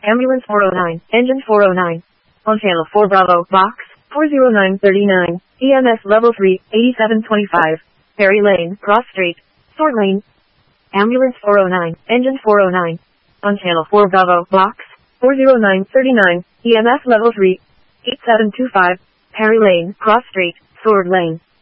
Ambulance 409, engine 409. On channel 4 Bravo, box 40939, EMS level 3, 8725. Perry Lane, Cross Street, Sword Lane. Ambulance 409, engine 409. On channel 4 Bravo, box 40939, EMS level 3, 8725. Perry Lane, Cross Street, Sword Lane.